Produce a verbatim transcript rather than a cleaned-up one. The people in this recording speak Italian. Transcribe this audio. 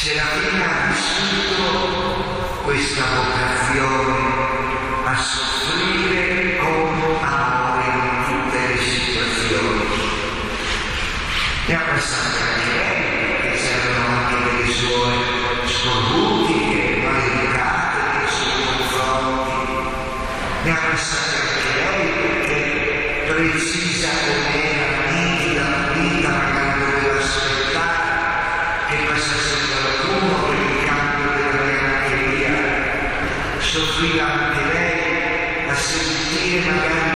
Serafina ha vissuto questa vocazione a soffrire con amore in tutte le situazioni. Ne ha passate anche lei, perché c'erano anche delle suore scorbutiche, maleducate nei suoi confronti. Ne ha passate anche lei perché precisa com'era, nitida, pulita, magari doveva aspettare che passasse qualcuno per il cambio della biancheria. Soffriva anche lei a sentire magari